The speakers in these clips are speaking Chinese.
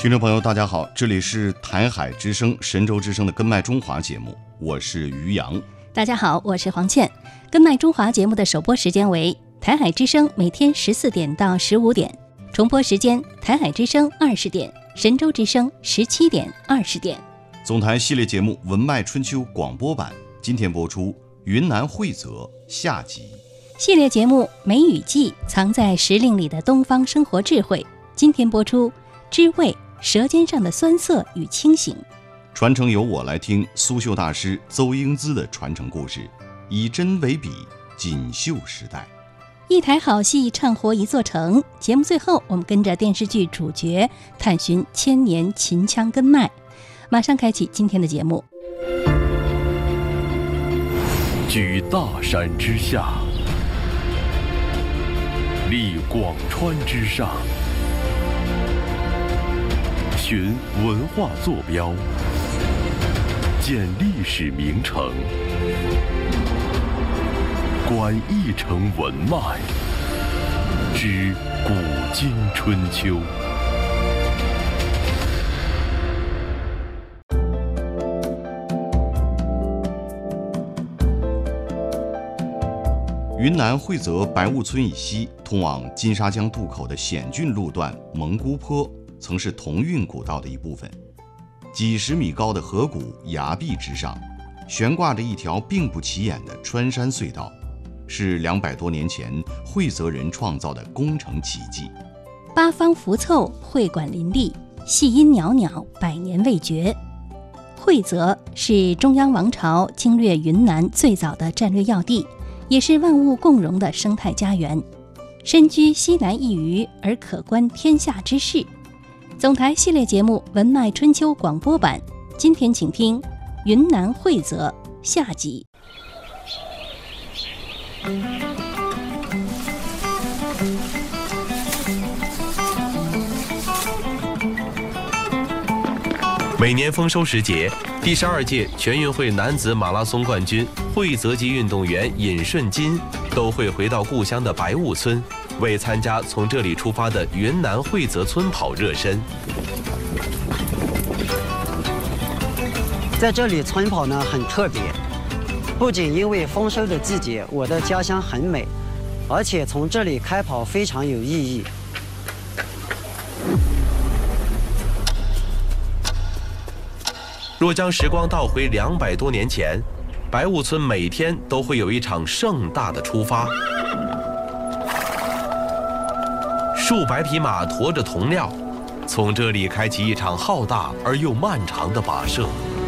听众朋友大家好，这里是台海之声神州之声的根脉中华节目，我是于洋。 大家好，我是黄倩。根脉中华节目的首播时间为台海之声每天14点到15点，重播时间台海之声20点，神州之声17点、20点。 总台系列节目文脉春秋广播版今天播出云南惠泽下集。 系列节目梅雨季藏在时令里的东方生活智慧，今天播出知味舌尖上的酸涩与清醒。 传承由我来听苏绣大师邹英姿的传承故事，以针为笔，锦绣时代。 一台好戏唱活一座城。节目最后，我们跟着电视剧主角探寻千年秦腔根脉。马上开启今天的节目。 居大山之下，立广川之上，寻文化坐标，建历史名城，观一城文脉，知古今春秋。 云南惠泽白雾村以西，通往金沙江渡口的险峻路段蒙古坡，曾是同运古道的一部分。几十米高的河谷崖壁之上，悬挂着一条并不起眼的穿山隧道，是200多年前惠泽人创造的工程奇迹。 八方福凑，会馆林立，细音袅袅，百年未绝。惠泽是中央王朝侵略云南最早的战略要地，也是万物共荣的生态家园，身居西南一隅而可观天下之事。总台系列节目文脉春秋广播版，今天请听云南惠泽下集。 每年丰收时节，第12届全运会男子马拉松冠军惠泽籍运动员尹顺金都会回到故乡的白雾村，为参加从这里出发的云南惠泽村跑热身。 在这里村跑呢很特别，不仅因为丰收的季节，我的家乡很美，而且从这里开跑非常有意义。 若将时光倒回200多年前，白雾村每天都会有一场盛大的出发，数百匹马驮着铜料，从这里开启一场浩大而又漫长的跋涉。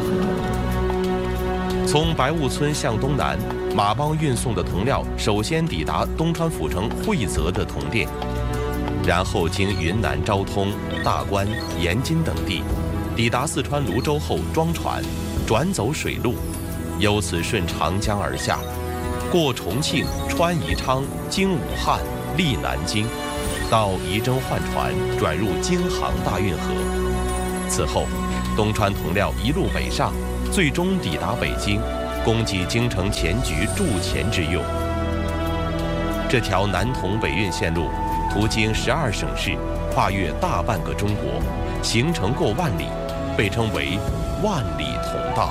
从白雾村向东南，马帮运送的铜料首先抵达东川府城惠泽的铜店，然后经云南昭通、大关、延津等地，抵达四川泸州后装船，转走水路，由此顺长江而下，过重庆、穿宜昌，经武汉，历南京，到仪征换船，转入京杭大运河。此后，东川铜料一路北上，最终抵达北京，供给京城钱局铸钱之用。这条南铜北运线路途经12省市，跨越大半个中国，行程过万里，被称为万里铜道。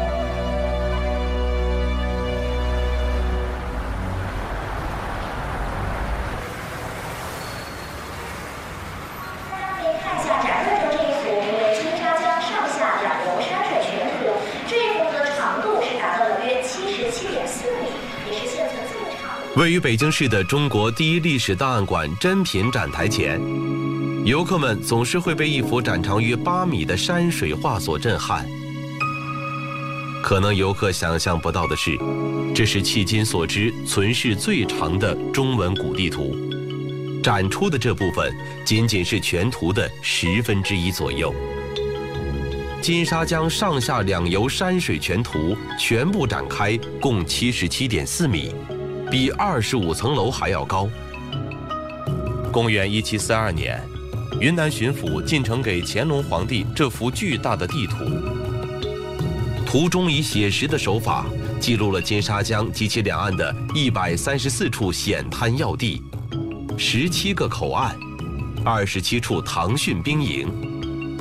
看一下展示中这一幅名为金沙江上下两流山水全图，这一幅的长度是达到了约77.4米，也是现存最长的。 位于北京市的中国第一历史档案馆珍品展台前，游客们总是会被一幅展长约8米的山水画所震撼。可能游客想象不到的是，这是迄今所知存世最长的中文古地图。展出的这部分仅仅是全图的1/10左右。金沙江上下两游山水全图全部展开，共77.4米，比25层楼还要高。公元1742年，云南巡抚进呈给乾隆皇帝这幅巨大的地图，图中以写实的手法记录了金沙江及其两岸的134处险滩要地，17个口岸，27处唐训兵营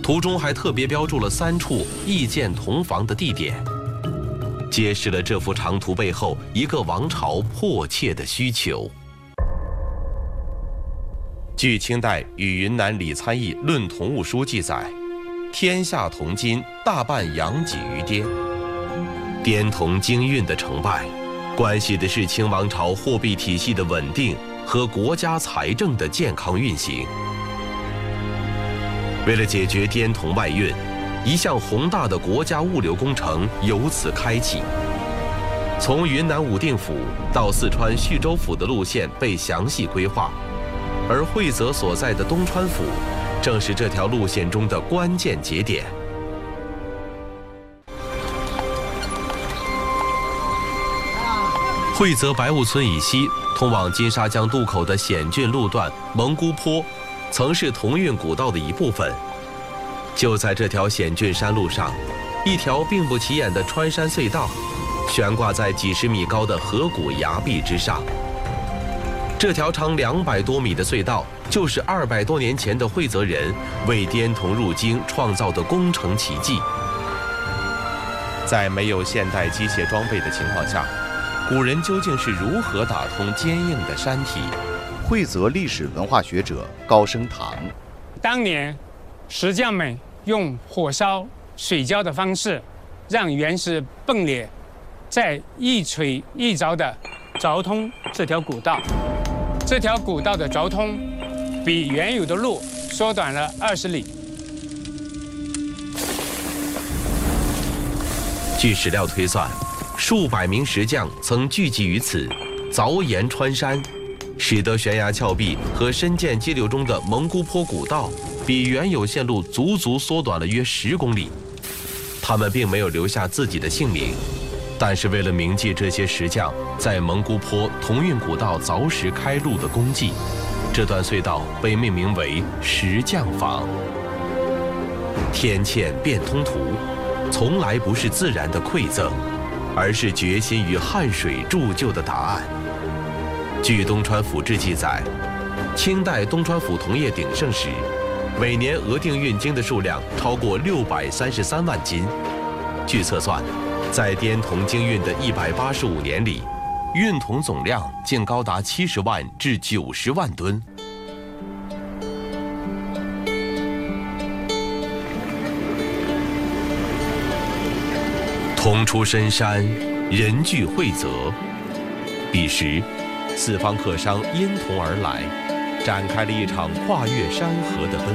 图中还特别标注了3处易建铜房的地点，揭示了这幅长图背后一个王朝迫切的需求。据清代与云南李参议论铜物书记载，天下铜金大半养己于滇。滇铜经运的成败，关系的是清王朝货币体系的稳定和国家财政的健康运行。为了解决滇铜外运，一项宏大的国家物流工程由此开启。从云南武定府到四川叙州府的路线被详细规划，而惠泽所在的东川府正是这条路线中的关键节点。惠泽白雾村以西通往金沙江渡口的险峻路段蒙古坡，曾是铜运古道的一部分。就在这条险峻山路上，一条并不起眼的穿山隧道，悬挂在几十米高的河谷崖壁之上。这条长200多米的隧道，就是200多年前的惠泽人为滇铜入京创造的工程奇迹。在没有现代机械装备的情况下，古人究竟是如何打通坚硬的山体？ 惠泽历史文化学者高升堂， 当年石匠们用火烧、水浇的方式，让原石崩裂，再一锤一凿的凿通这条古道。这条古道的凿通，比原有的路缩短了20里。 据史料推算，数百名石匠曾聚集于此，凿岩穿山，使得悬崖峭壁和深涧激流中的蒙古坡古道比原有线路足足缩短了约10公里。他们并没有留下自己的姓名，但是为了铭记这些石匠在蒙古坡铜运古道凿石开路的功绩，这段隧道被命名为石匠坊。天堑变通图，从来不是自然的馈赠，而是决心与汉水铸就的答案。据东川府志记载，清代东川府铜业鼎盛时，每年额定运京的数量超过633万斤。据测算，在滇铜经运的185年里，运铜总量竟高达70万至90万吨。铜出深山，人聚惠泽。彼时，四方客商因铜而来，展开了一场跨越山河的奔